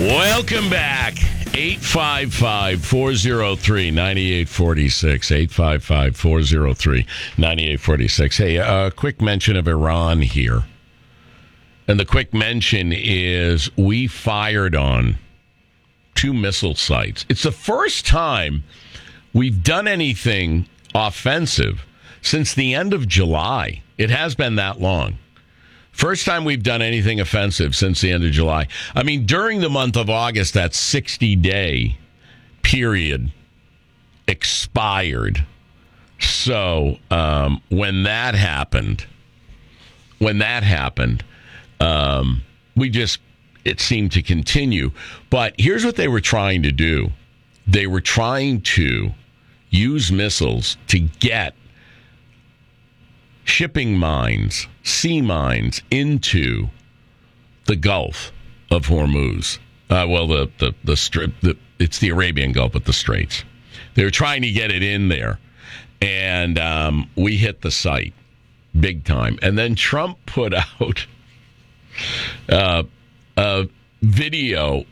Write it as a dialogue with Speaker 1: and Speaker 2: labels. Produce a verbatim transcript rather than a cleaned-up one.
Speaker 1: Welcome back. eight five five, four oh three, nine eight four six. eight five five, four oh three, nine eight four six. Hey, a quick mention of Iran here. And the quick mention is we fired on two missile sites. It's the first time we've done anything offensive since the end of July. It has been that long. First time we've done anything offensive since the end of July. I mean, during the month of August, that sixty-day period expired. So um, when that happened, when that happened, um, we just, it seemed to continue. But here's what they were trying to do. They were trying to use missiles to get shipping mines, sea mines, into the Gulf of Hormuz. Uh, well, the the the strip, the, it's the Arabian Gulf, but the Straits. They were trying to get it in there, and um, we hit the site big time. And then Trump put out uh, a video